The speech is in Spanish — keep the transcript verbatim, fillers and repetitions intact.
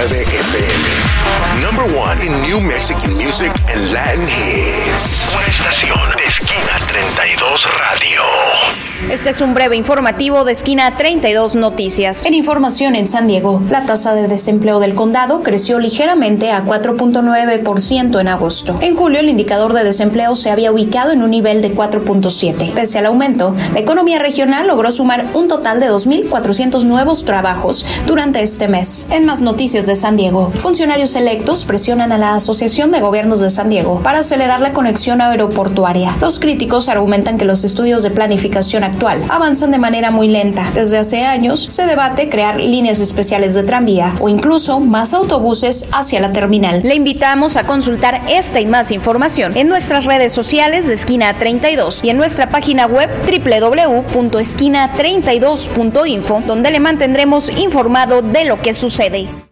nueve F M. Number one in New Mexican music and Latin hits. Una estación de Esquina treinta y dos Radio. Este es un breve informativo de Esquina treinta y dos Noticias. En información en San Diego, la tasa de desempleo del condado creció ligeramente a cuatro punto nueve por ciento en agosto. En julio, el indicador de desempleo se había ubicado en un nivel de cuatro punto siete. Pese al aumento, la economía regional logró sumar un total de dos mil cuatrocientos nuevos trabajos durante este mes. En más noticias de San Diego, funcionarios electos presionan a la Asociación de Gobiernos de San Diego para acelerar la conexión aeroportuaria. Los críticos argumentan que los estudios de planificación actual avanzan de manera muy lenta. Desde hace años se debate crear líneas especiales de tranvía o incluso más autobuses hacia la terminal. Le invitamos a consultar esta y más información en nuestras redes sociales de Esquina treinta y dos y en nuestra página web doble u doble u doble u punto esquina treinta y dos punto info, donde le mantendremos informado de lo que sucede.